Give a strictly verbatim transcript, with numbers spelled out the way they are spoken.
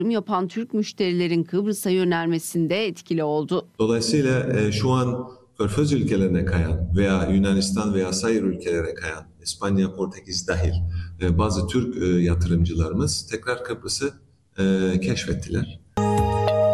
yapan Türk müşterilerin Kıbrıs'a yönelmesinde etkili oldu. Dolayısıyla e, şu an Körfez ülkelerine kayan veya Yunanistan veya sayır ülkelere kayan, İspanya, Portekiz dahil e, bazı Türk e, yatırımcılarımız tekrar Kıbrıs'ı e, keşfettiler.